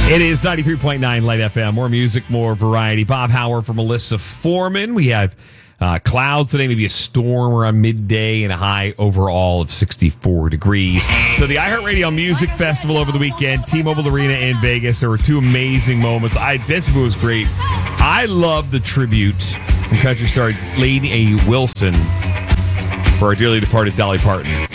It is 93.9 Light FM. More music, more variety. Bob Howard for Melissa Foreman. We have clouds today, maybe a storm around midday, and a high overall of 64 degrees. So the iHeartRadio Music Festival over the weekend, T-Mobile Arena in Vegas. There were two amazing moments. Benson was great. I love the tribute from country star Lady A. Wilson for our dearly departed Dolly Parton.